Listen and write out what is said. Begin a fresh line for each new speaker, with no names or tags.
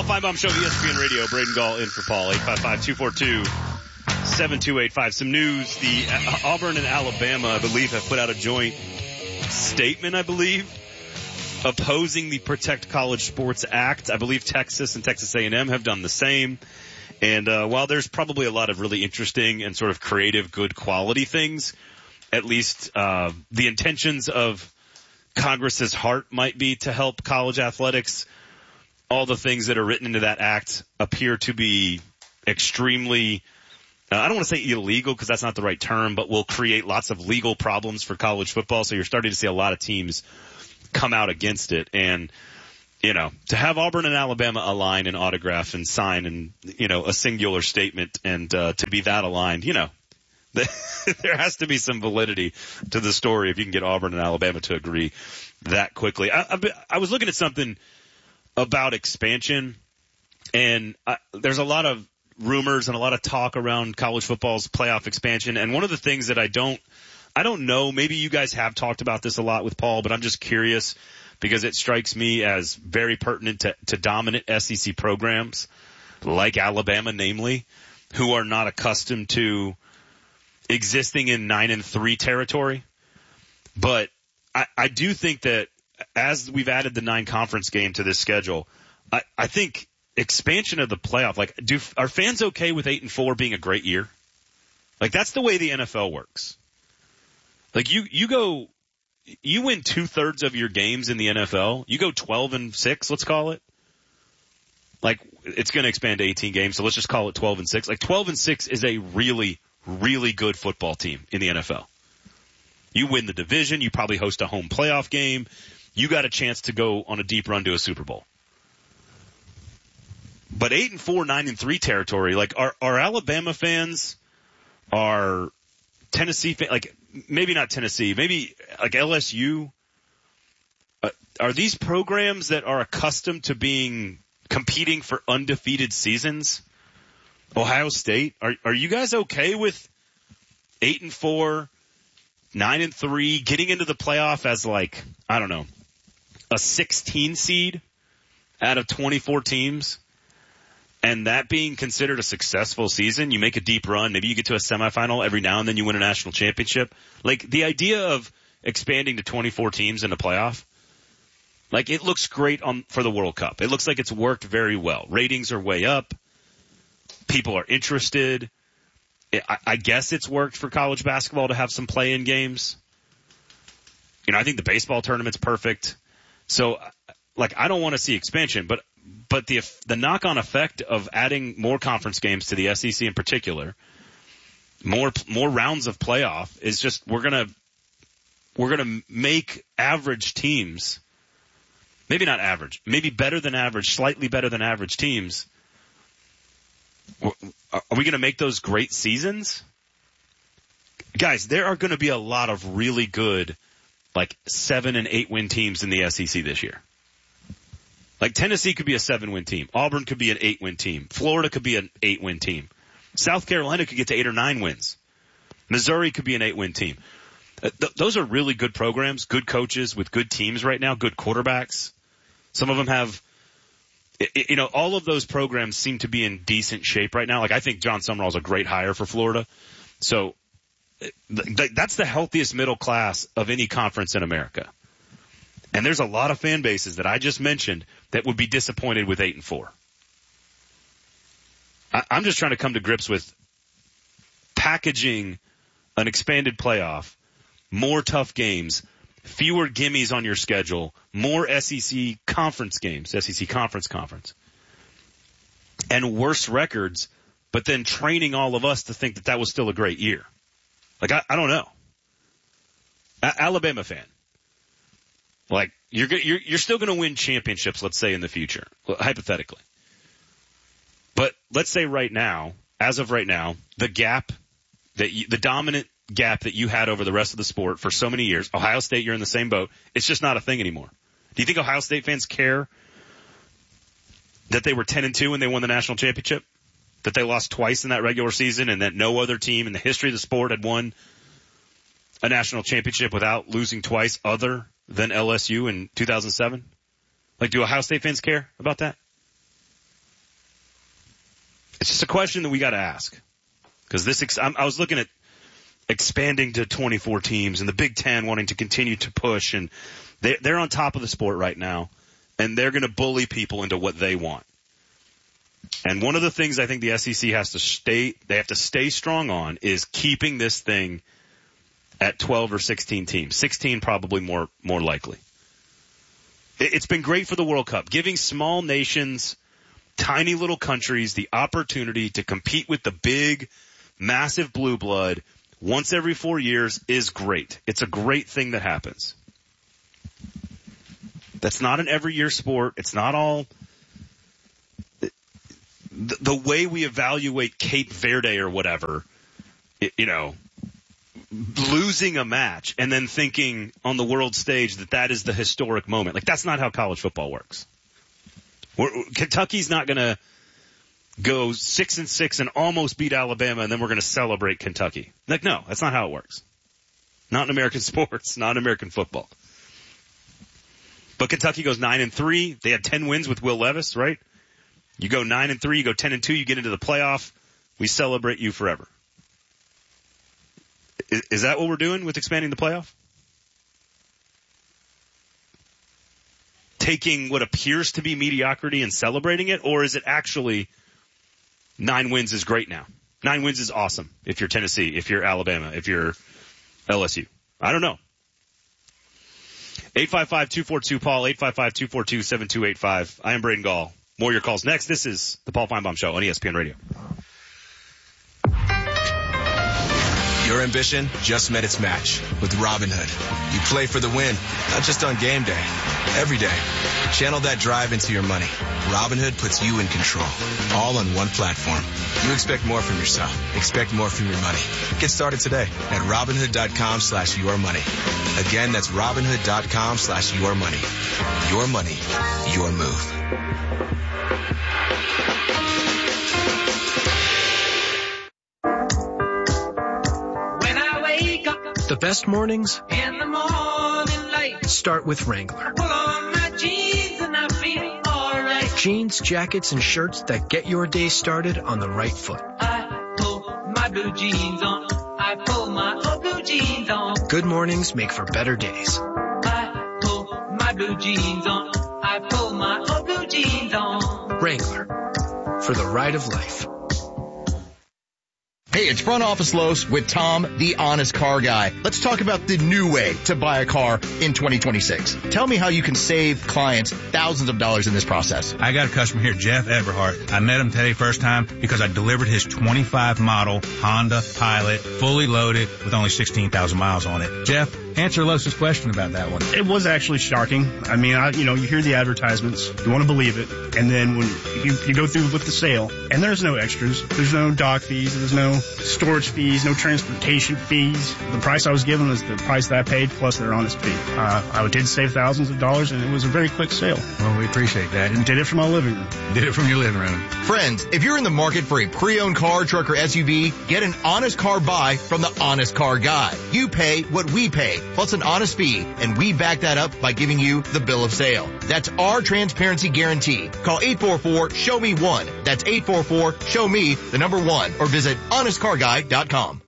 Feinbaum Show, ESPN Radio. Braden Gall in for Paul. 855-242-7285. Some news. The Auburn and Alabama, I believe, have put out a joint statement, opposing the Protect College Sports Act. I believe Texas and Texas A&M have done the same. And while there's probably a lot of really interesting and sort of creative, good quality things, at least the intentions of Congress's heart might be to help college athletics. All the things that are written into that act appear to be extremely, I don't want to say illegal because that's not the right term, but will create lots of legal problems for college football. So you're starting to see a lot of teams come out against it. And, to have Auburn and Alabama align and autograph and sign and, a singular statement and to be that aligned, there has to be some validity to the story if you can get Auburn and Alabama to agree that quickly. I was looking at something about expansion, and there's a lot of rumors and a lot of talk around college football's playoff expansion. And one of the things that I don't know, maybe you guys have talked about this a lot with Paul, but I'm just curious because it strikes me as very pertinent to dominant SEC programs like Alabama, namely, who are not accustomed to existing in 9-3 territory. But I do think that as we've added the 9-conference game to this schedule, I think expansion of the playoff, are fans okay with 8-4 being a great year? That's the way the NFL works. You win 2/3 of your games in the NFL. You go 12-6, let's call it. It's going to expand to 18 games, so let's just call it 12-6. 12-6 is a really, really good football team in the NFL. You win the division. You probably host a home playoff game. You got a chance to go on a deep run to a Super Bowl. But 8-4, 9-3 territory, are Alabama fans, are Tennessee fans, maybe not Tennessee, maybe LSU, are these programs that are accustomed to competing for undefeated seasons? Ohio State, are you guys okay with 8-4, 9-3, getting into the playoff as I don't know, a 16 seed out of 24 teams, and that being considered a successful season? You make a deep run, maybe you get to a semifinal, every now and then you win a national championship. The idea of expanding to 24 teams in a playoff, it looks great for the World Cup. It looks like it's worked very well. Ratings are way up. People are interested. I guess it's worked for college basketball to have some play-in games. I think the baseball tournament's perfect. So, I don't want to see expansion, but the knock-on effect of adding more conference games to the SEC in particular, more rounds of playoff, is just we're gonna make average teams, maybe not average, maybe better than average, slightly better than average teams. Are we going to make those great seasons? Guys, there are going to be a lot of really good 7 and 8 win teams in the SEC this year. Tennessee could be a 7-win team. Auburn could be an 8-win team. Florida could be an 8-win team. South Carolina could get to 8 or 9 wins. Missouri could be an 8-win team. Those are really good programs, good coaches with good teams right now, good quarterbacks. Some of them have, all of those programs seem to be in decent shape right now. I think John Summerall is a great hire for Florida. So that's the healthiest middle class of any conference in America. And there's a lot of fan bases that I just mentioned that would be disappointed with 8-4. I'm just trying to come to grips with packaging an expanded playoff, more tough games, fewer gimmies on your schedule, more SEC conference games, SEC conference, and worse records, but then training all of us to think that was still a great year. I don't know. Alabama fan. You're still going to win championships, let's say, in the future, hypothetically. But let's say right now, as of right now, the dominant gap that you had over the rest of the sport for so many years, Ohio State, you're in the same boat. It's just not a thing anymore. Do you think Ohio State fans care that they were 10-2 when they won the national championship? That they lost twice in that regular season and that no other team in the history of the sport had won a national championship without losing twice other than LSU in 2007? Do Ohio State fans care about that? It's just a question that we got to ask. Because I was looking at expanding to 24 teams and the Big Ten wanting to continue to push, and they're on top of the sport right now, and they're going to bully people into what they want. And one of the things I think the SEC have to stay strong on is keeping this thing at 12 or 16 teams. 16 probably more likely. It's been great for the World Cup, giving small nations, tiny little countries the opportunity to compete with the big, massive blue blood once every 4 years is great. It's a great thing that happens. That's not an every year sport. It's not all the way we evaluate Cape Verde or whatever, losing a match and then thinking on the world stage that is the historic moment. Like, that's not how college football works. Kentucky's not going to go 6-6 and almost beat Alabama, and then we're going to celebrate Kentucky. Like, no, that's not how it works. Not in American sports, not in American football. But Kentucky goes 9-3. They had 10 wins with Will Levis, right? You go 9-3, you go 10-2, you get into the playoff. We celebrate you forever. Is that what we're doing with expanding the playoff? Taking what appears to be mediocrity and celebrating it? Or is it actually 9 wins is great now? 9 wins is awesome if you're Tennessee, if you're Alabama, if you're LSU. I don't know. 855-242-PAUL, 855-242-7285. I am Braden Gall. More of your calls next. This is the Paul Feinbaum Show on ESPN Radio.
Your ambition just met its match with Robinhood. You play for the win, not just on game day, every day. Channel that drive into your money. Robinhood puts you in control, all on one platform. You expect more from yourself. Expect more from your money. Get started today at Robinhood.com/yourmoney. Again, that's Robinhood.com/yourmoney. Your money, your move.
The best mornings
in the morning light
start with Wrangler.
Pull on my jeans and I feel alright.
Jeans, jackets, and shirts that get your day started on the right foot.
I pull my blue jeans on. I pull my old blue jeans on.
Good mornings make for better days.
I pull my blue jeans on. I pull my old blue jeans on.
Wrangler, for the ride of life.
Hey, it's Front Office Los with Tom, the honest car guy. Let's talk about the new way to buy a car in 2026. Tell me how you can save clients thousands of dollars in this process.
I got a customer here, Jeff Eberhardt. I met him today first time because I delivered his 25 model Honda Pilot, fully loaded with only 16,000 miles on it. Jeff, answer Los's question about that one.
It was actually shocking. I mean, you hear the advertisements, you want to believe it, and then when you go through with the sale, and there's no extras, there's no dock fees, there's no storage fees, no transportation fees. The price I was given was the price that I paid plus their honest fee. I did save thousands of dollars, and it was a very quick sale.
Well, we appreciate that.
And did it from my living room.
Did it from your living room.
Friends, if you're in the market for a pre-owned car, truck, or SUV, get an honest car buy from the Honest Car Guy. You pay what we pay, plus an honest fee, and we back that up by giving you the bill of sale. That's our transparency guarantee. Call 844-SHOW-ME-1. That's 844-SHOW-ME, the number 1, or visit honestcarguy.com.